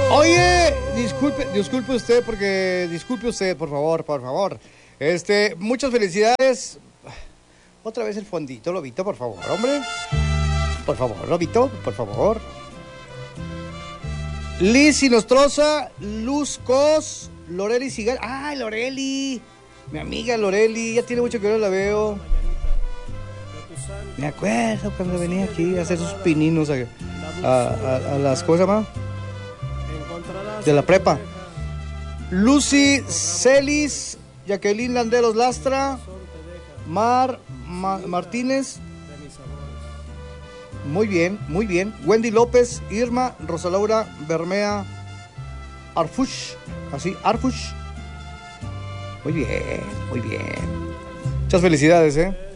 Oye, disculpe usted, por favor. Muchas felicidades. Otra vez el fondito, Lobito, por favor, hombre. Por favor, Lobito, por favor. Liz Sinostroza, Luz Cos, Loreli Sigal. ¡Ay, Loreli! Mi amiga Loreli, ya tiene mucho que no la veo. Me acuerdo cuando venía aquí a hacer sus pininos a las cosas, ¿no? De la prepa. Lucy Celis, Jacqueline Landeros Lastra, Martínez. Muy bien. Wendy López, Irma, Rosa Laura Bermea Arfush. Muy bien. Muchas felicidades,